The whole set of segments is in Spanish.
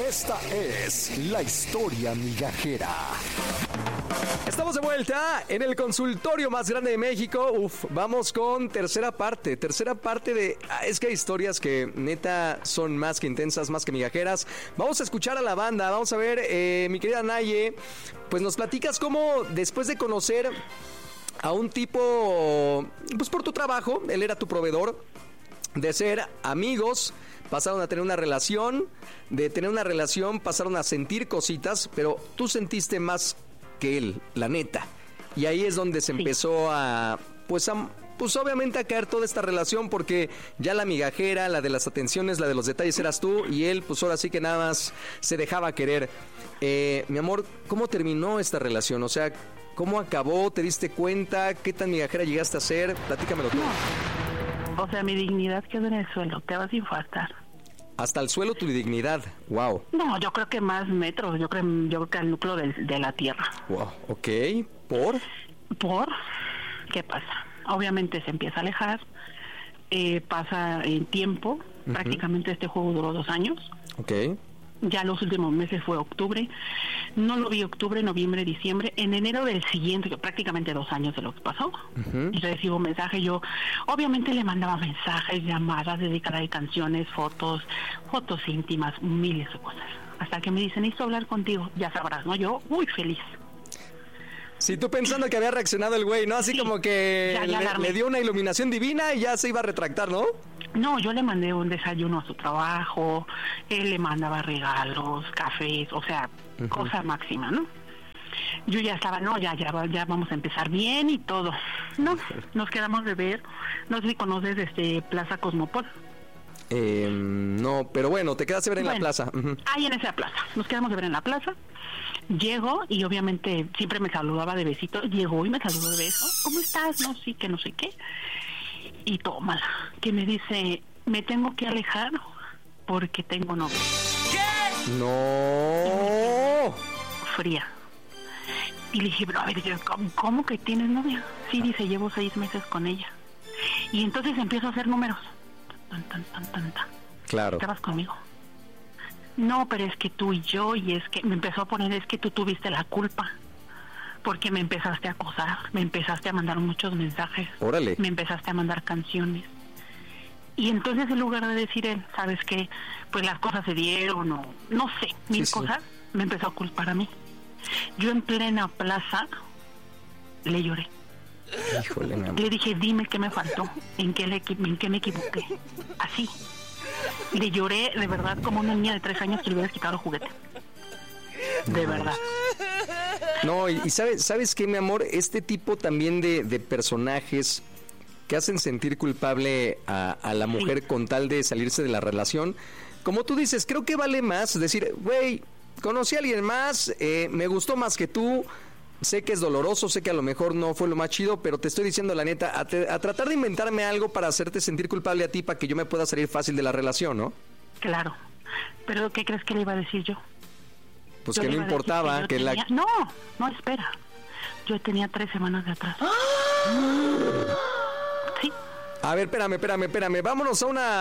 Esta es la historia migajera. Estamos de vuelta en el consultorio más grande de México. Vamos con tercera parte de... Es que hay historias que neta son más que intensas, más que migajeras. Vamos a escuchar a la banda, vamos a ver, mi querida Naye, pues nos platicas cómo después de conocer a un tipo, pues por tu trabajo, él era tu proveedor, de ser amigos, pasaron a tener una relación, de tener una relación pasaron a sentir cositas, pero tú sentiste más que él, la neta. Y ahí es donde se empezó pues obviamente a caer toda esta relación, porque ya la migajera, la de las atenciones, la de los detalles eras tú, y él pues ahora sí que nada más se dejaba querer. Mi amor, ¿cómo terminó esta relación? O sea, ¿cómo acabó? ¿Te diste cuenta? ¿Qué tan migajera llegaste a ser? Platícamelo todo. O sea, mi dignidad quedó en el suelo, te vas a infartar. Hasta el suelo tu dignidad, wow. No, yo creo que más metros, yo creo que al núcleo de la tierra. Wow, ok, ¿por? ¿Por? ¿Qué pasa? Obviamente se empieza a alejar, pasa el tiempo, prácticamente este juego duró 2 años. Ok. Ya los últimos meses fue octubre, no lo vi octubre, noviembre, diciembre, en enero del siguiente, que prácticamente 2 años de lo que pasó, y recibo mensajes, yo obviamente le mandaba mensajes, llamadas, dedicada de canciones, fotos íntimas, miles de cosas, hasta que me dicen, necesito hablar contigo, ya sabrás, ¿no? Yo, muy feliz. Sí, tú pensando que había reaccionado el güey, ¿no? Así sí, como que le dio una iluminación divina y ya se iba a retractar, ¿no? No, yo le mandé un desayuno a su trabajo, él le mandaba regalos, cafés, o sea, cosa máxima, ¿no? Yo ya estaba, no, ya vamos a empezar bien y todo. No, nos quedamos de ver, no sé si conoces Plaza Cosmopol. No, pero bueno, te quedaste de ver en la plaza. Ahí en esa plaza, nos quedamos de ver en la plaza. Llego y obviamente siempre me saludaba de besito, llegó y me saludó de beso. ¿Cómo estás? No, sí, que no sé qué. Y tómala, que me dice, me tengo que alejar porque tengo novio. ¿Qué? No. Fría. Y le dije, pero a ver, ¿cómo que tienes novia? Sí, dice, llevo 6 meses con ella. Y entonces empiezo a hacer números. Tan. Claro. ¿Estabas conmigo? No, pero es que tú y yo, y es que me empezó a poner, es que tú tuviste la culpa. Porque me empezaste a acosar, me empezaste a mandar muchos mensajes. Órale. Me empezaste a mandar canciones. Y entonces en lugar de decir él, ¿sabes qué? Pues las cosas se dieron o no sé, mil cosas, me empezó a culpar a mí. Yo en plena plaza le lloré. Híjole, mi amor. Le dije, dime qué me faltó, en qué me equivoqué. Así. Le lloré de verdad como una niña de 3 años que le hubieras quitado el juguete. De verdad. No, y ¿sabes qué, mi amor? Este tipo también de personajes que hacen sentir culpable a la mujer con tal de salirse de la relación, como tú dices, creo que vale más decir, güey, conocí a alguien más, me gustó más que tú, sé que es doloroso, sé que a lo mejor no fue lo más chido, pero te estoy diciendo la neta, a tratar de inventarme algo para hacerte sentir culpable a ti, para que yo me pueda salir fácil de la relación, ¿no? Claro, pero ¿qué crees que le iba a decir yo? Pues que no importaba, que la... No, espera. Yo tenía 3 semanas de atrás. Sí. A ver, espérame. Vámonos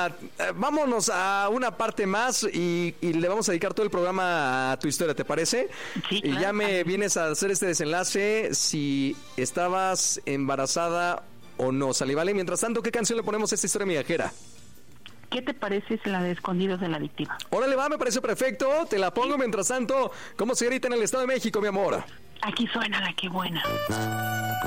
a una parte más y le vamos a dedicar todo el programa a tu historia, ¿te parece? Sí, y claro, ya me vienes a hacer este desenlace si estabas embarazada o no, ¿sale? Vale. Mientras tanto, ¿qué canción le ponemos a esta historia migajera? ¿Qué te parece si la de Escondidos de la Víctima? Órale, va, me parece perfecto. Te la pongo. Mientras tanto, ¿cómo se grita en el Estado de México, mi amor? Aquí suena la que buena.